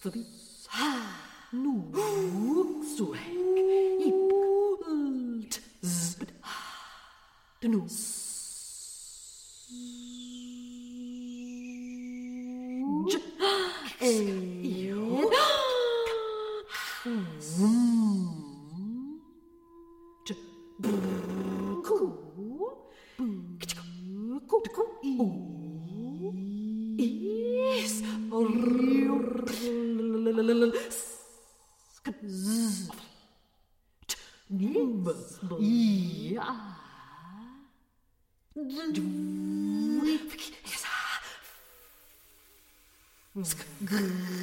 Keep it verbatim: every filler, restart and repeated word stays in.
Nu, suek, ip, t, z, dnu. J, e, jo, vum, j, brr, ku, kčku, ku, ku, u, is, riu, sk, z, t, num, i, a, d, v, sk, gr,